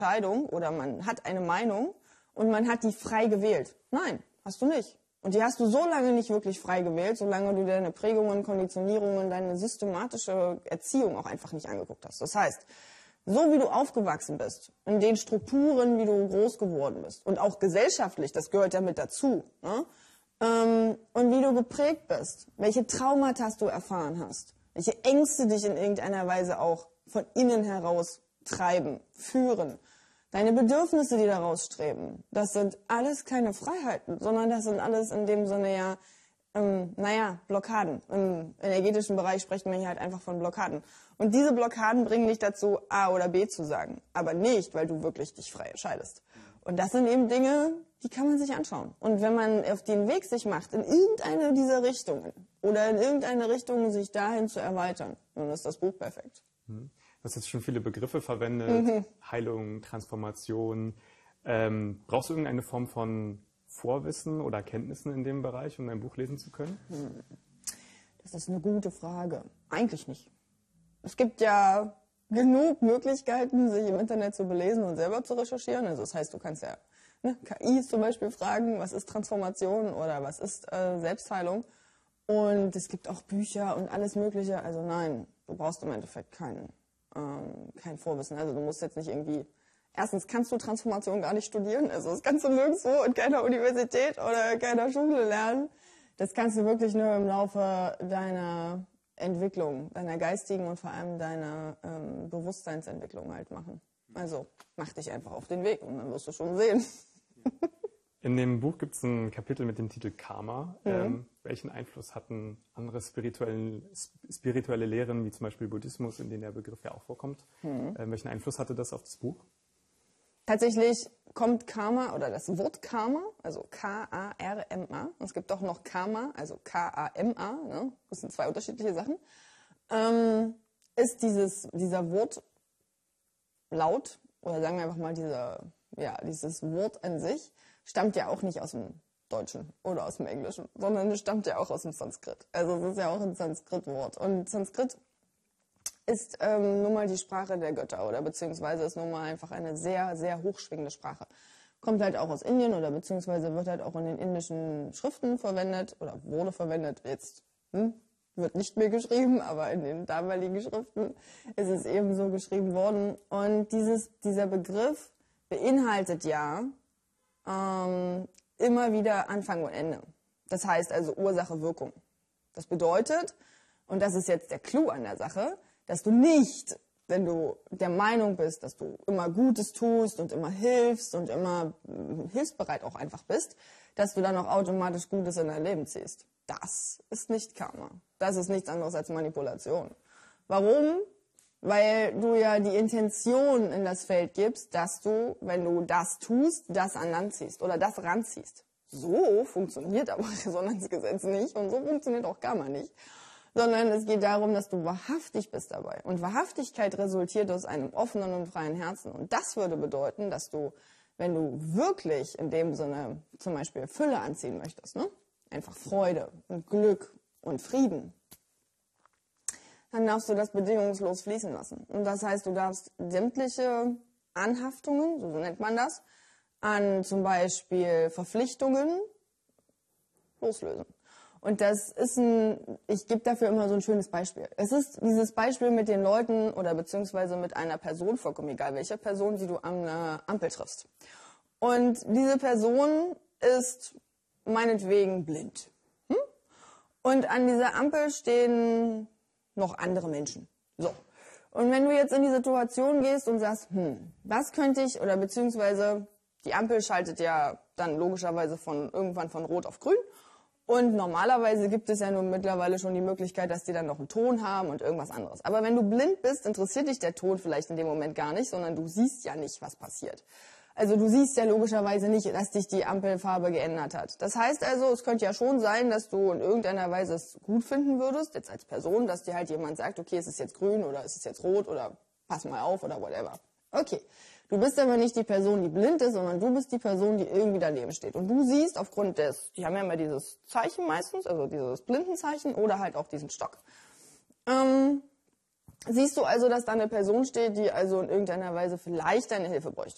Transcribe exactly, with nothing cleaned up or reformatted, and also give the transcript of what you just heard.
Entscheidung oder man hat eine Meinung und man hat die frei gewählt. Nein, hast du nicht. Und die hast du so lange nicht wirklich frei gewählt, solange du deine Prägungen, Konditionierungen, deine systematische Erziehung auch einfach nicht angeguckt hast. Das heißt, so wie du aufgewachsen bist, in den Strukturen, wie du groß geworden bist und auch gesellschaftlich, das gehört ja mit dazu, ne? ähm, und wie du geprägt bist, welche Traumata du erfahren hast, welche Ängste dich in irgendeiner Weise auch von innen heraus treiben, führen, deine Bedürfnisse, die daraus streben, das sind alles keine Freiheiten, sondern das sind alles in dem Sinne ja, ähm, naja, Blockaden. Im energetischen Bereich sprechen wir hier halt einfach von Blockaden. Und diese Blockaden bringen dich dazu, A oder B zu sagen, aber nicht, weil du wirklich dich frei entscheidest. Und das sind eben Dinge, die kann man sich anschauen. Und wenn man auf den Weg sich macht, in irgendeine dieser Richtungen oder in irgendeine Richtung sich dahin zu erweitern, dann ist das Buch perfekt. Du hast jetzt schon viele Begriffe verwendet, mhm. Heilung, Transformation. Ähm, brauchst du irgendeine Form von Vorwissen oder Kenntnissen in dem Bereich, um dein Buch lesen zu können? Das ist eine gute Frage. Eigentlich nicht. Es gibt ja genug Möglichkeiten, sich im Internet zu belesen und selber zu recherchieren. Also das heißt, du kannst ja ne, K I zum Beispiel fragen, was ist Transformation oder was ist äh, Selbstheilung. Und es gibt auch Bücher und alles Mögliche. Also nein, du brauchst im Endeffekt kein, ähm, kein Vorwissen. Also du musst jetzt nicht irgendwie... Erstens kannst du Transformation gar nicht studieren. Also das kannst du nirgendwo in keiner Universität oder keiner Schule lernen. Das kannst du wirklich nur im Laufe deiner Entwicklung, deiner geistigen und vor allem deiner ähm, Bewusstseinsentwicklung halt machen. Also mach dich einfach auf den Weg und dann wirst du schon sehen. In dem Buch gibt es ein Kapitel mit dem Titel Karma. Mhm. Ähm, welchen Einfluss hatten andere spirituelle, spirituelle Lehren, wie zum Beispiel Buddhismus, in denen der Begriff ja auch vorkommt? Mhm. Ähm, welchen Einfluss hatte das auf das Buch? Tatsächlich kommt Karma oder das Wort Karma, also K A R M A, es gibt auch noch Karma, also K A M A, ne? Das sind zwei unterschiedliche Sachen, ähm, ist dieses, dieser Wortlaut, oder sagen wir einfach mal dieser, ja, dieses Wort an sich, stammt ja auch nicht aus dem Deutschen oder aus dem Englischen, sondern es stammt ja auch aus dem Sanskrit. Also es ist ja auch ein Sanskrit-Wort. Und Sanskrit ist ähm, nun mal die Sprache der Götter oder beziehungsweise ist nun mal einfach eine sehr, sehr hochschwingende Sprache. Kommt halt auch aus Indien oder beziehungsweise wird halt auch in den indischen Schriften verwendet oder wurde verwendet. Jetzt hm, wird nicht mehr geschrieben, aber in den damaligen Schriften ist es eben so geschrieben worden. Und dieses, dieser Begriff beinhaltet ja ähm, immer wieder Anfang und Ende. Das heißt also Ursache-Wirkung. Das bedeutet, und das ist jetzt der Clou an der Sache, dass du nicht, wenn du der Meinung bist, dass du immer Gutes tust und immer hilfst und immer hilfsbereit auch einfach bist, dass du dann auch automatisch Gutes in dein Leben ziehst. Das ist nicht Karma. Das ist nichts anderes als Manipulation. Warum? Weil du ja die Intention in das Feld gibst, dass du, wenn du das tust, das an Land ziehst oder das ranziehst. So funktioniert aber Resonanzgesetz nicht und so funktioniert auch Karma nicht. Sondern es geht darum, dass du wahrhaftig bist dabei. Und Wahrhaftigkeit resultiert aus einem offenen und freien Herzen. Und das würde bedeuten, dass du, wenn du wirklich in dem Sinne zum Beispiel Fülle anziehen möchtest, ne? Einfach Freude und Glück und Frieden, dann darfst du das bedingungslos fließen lassen. Und das heißt, du darfst sämtliche Anhaftungen, so nennt man das, an zum Beispiel Verpflichtungen loslösen. Und das ist ein, ich gebe dafür immer so ein schönes Beispiel. Es ist dieses Beispiel mit den Leuten oder beziehungsweise mit einer Person, vollkommen egal welche Person, die du an einer Ampel triffst. Und diese Person ist meinetwegen blind. Hm? Und an dieser Ampel stehen noch andere Menschen. So. Und wenn du jetzt in die Situation gehst und sagst, hm, was könnte ich, oder beziehungsweise die Ampel schaltet ja dann logischerweise von irgendwann von Rot auf Grün. Und normalerweise gibt es ja nun mittlerweile schon die Möglichkeit, dass die dann noch einen Ton haben und irgendwas anderes. Aber wenn du blind bist, interessiert dich der Ton vielleicht in dem Moment gar nicht, sondern du siehst ja nicht, was passiert. Also du siehst ja logischerweise nicht, dass dich die Ampelfarbe geändert hat. Das heißt also, es könnte ja schon sein, dass du in irgendeiner Weise es gut finden würdest, jetzt als Person, dass dir halt jemand sagt, okay, es ist jetzt grün oder es ist jetzt rot oder pass mal auf oder whatever. Okay. Du bist aber nicht die Person, die blind ist, sondern du bist die Person, die irgendwie daneben steht. Und du siehst aufgrund des, die haben ja immer dieses Zeichen meistens, also dieses Blindenzeichen oder halt auch diesen Stock. Ähm, siehst du also, dass da eine Person steht, die also in irgendeiner Weise vielleicht deine Hilfe bräuchte.